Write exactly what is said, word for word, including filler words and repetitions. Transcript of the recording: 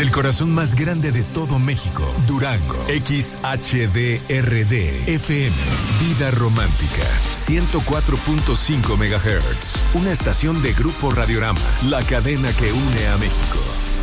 el corazón más grande de todo México, Durango. X H D R D F M, Vida Romántica, ciento cuatro punto cinco megahertz. Una estación de Grupo Radiorama, la cadena que une a México.